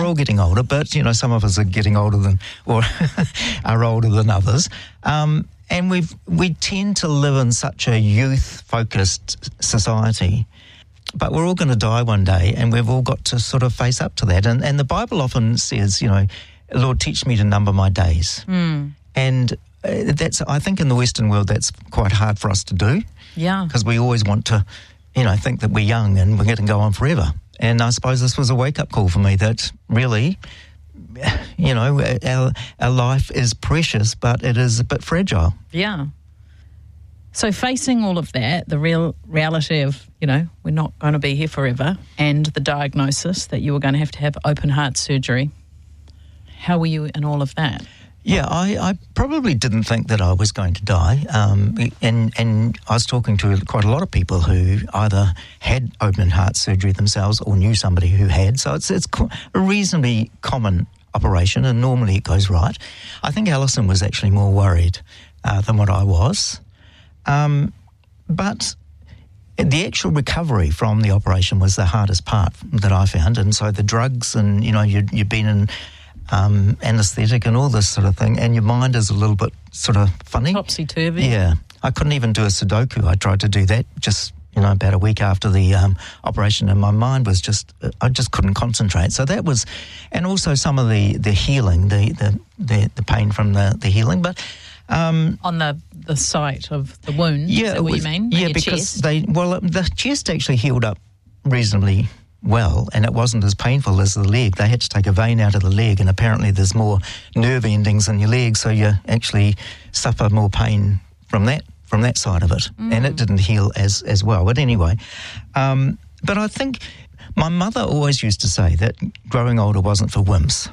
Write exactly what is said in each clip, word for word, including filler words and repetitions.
we're all getting older, but, you know, some of us are getting older than, or are older than others. Um, and we've, we tend to live in such a youth-focused society, but we're all going to die one day, and we've all got to sort of face up to that. And, and the Bible often says, you know, Lord, teach me to number my days. Mm. And uh, that's, I think in the Western world, that's quite hard for us to do. Yeah. Because we always want to, you know, think that we're young and we're going to go on forever. And I suppose this was a wake-up call for me that really, you know, our, our life is precious, but it is a bit fragile. Yeah. So facing all of that, the real reality of, you know, we're not going to be here forever, and the diagnosis that you were going to have to have open heart surgery, how were you in all of that? Yeah, I, I probably didn't think that I was going to die, um, and and I was talking to quite a lot of people who either had open heart surgery themselves or knew somebody who had. So it's it's a reasonably common operation, and normally it goes right. I think Alison was actually more worried uh, than what I was, um, but the actual recovery from the operation was the hardest part that I found, and so the drugs and you know you you've been in. Um, anaesthetic and all this sort of thing, and your mind is a little bit sort of funny. Topsy-turvy. Yeah. I couldn't even do a Sudoku. I tried to do that just, you know, about a week after the um, operation, and my mind was just, I just couldn't concentrate. So that was, and also some of the, the healing, the, the, the, the pain from the, the healing, but... Um, On the, the site of the wound, yeah, is that what was, you mean? Yeah, your because chest? they, well, the chest actually healed up reasonably well, and it wasn't as painful as the leg. They had to take a vein out of the leg, and apparently there's more nerve endings in your leg, so you actually suffer more pain from that from that side of it. Mm. And it didn't heal as as well. But anyway, um, but I think my mother always used to say that growing older wasn't for wimps.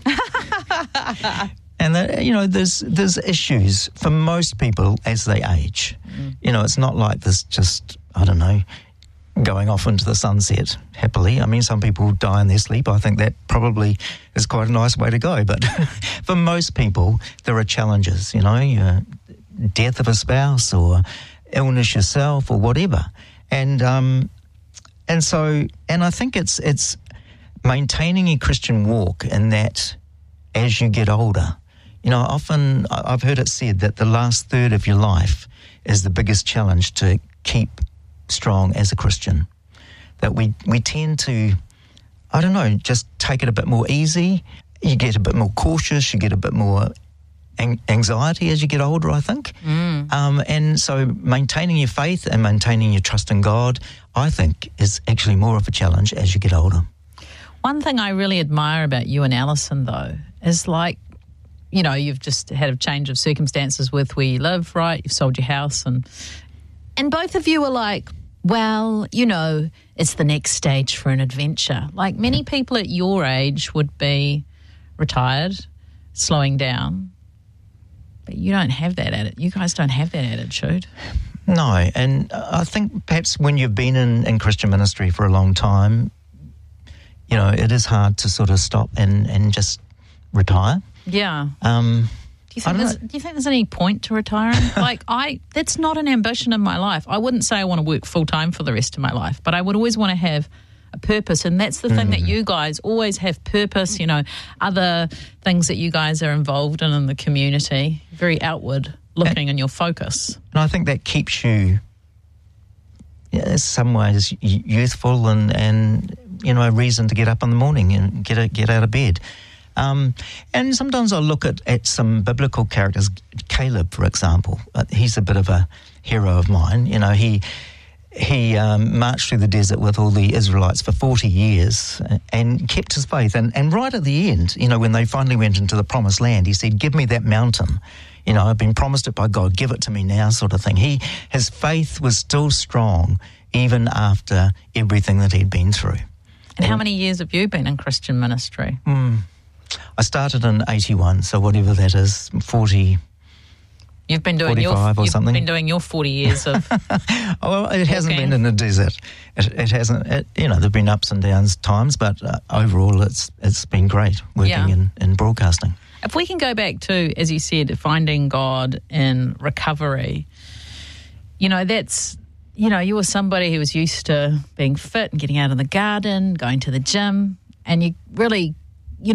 And that, you know, there's there's issues for most people as they age. Mm. You know, it's not like this just, I don't know, going off into the sunset happily. I mean, some people die in their sleep. I think that probably is quite a nice way to go. But for most people, there are challenges, you know, uh, death of a spouse or illness yourself or whatever. And um, and so, and I think it's it's maintaining a Christian walk in that as you get older. You know, often I've heard it said that the last third of your life is the biggest challenge to keep strong as a Christian, that we, we tend to, I don't know, just take it a bit more easy. You get a bit more cautious, you get a bit more ang- anxiety as you get older, I think. Mm. Um, and so maintaining your faith and maintaining your trust in God, I think, is actually more of a challenge as you get older. One thing I really admire about you and Alison, though, is like, you know, you've just had a change of circumstances with where you live, right? You've sold your house, and and both of you are like, well, you know, it's the next stage for an adventure. Like many people at your age would be retired, slowing down, but you don't have that attitude. You guys don't have that attitude. No, and I think perhaps when you've been in, in Christian ministry for a long time, you know, it is hard to sort of stop and, and just retire. Yeah. Um, do you think there's, do you think there's any point to retiring? Like I, that's not an ambition in my life. I wouldn't say I want to work full time for the rest of my life, but I would always want to have a purpose, and that's the mm. thing that you guys always have purpose. You know, other things that you guys are involved in in the community, very outward looking and, in your focus. And I think that keeps you, yeah, in some ways, youthful and and you know, a reason to get up in the morning and get a, get out of bed. Um, and sometimes I look at, at some biblical characters. Caleb, for example, uh, he's a bit of a hero of mine. You know, he he um, marched through the desert with all the Israelites for forty years and kept his faith. And, and right at the end, you know, when they finally went into the promised land, he said, give me that mountain. You know, I've been promised it by God. Give it to me now, sort of thing. He his faith was still strong even after everything that he'd been through. And, and how many years have you been in Christian ministry? Mm, I started in eighty-one, so whatever that is, forty. You've been doing your or you've something. been doing your forty years of. Oh, well, it hasn't walking. been in the desert. It, it hasn't. It, you know, there've been ups and downs times, but uh, overall, it's it's been great working Yeah. in, in broadcasting. If we can go back to, as you said, finding God in recovery, you know, that's, you know, you were somebody who was used to being fit and getting out in the garden, going to the gym, and you really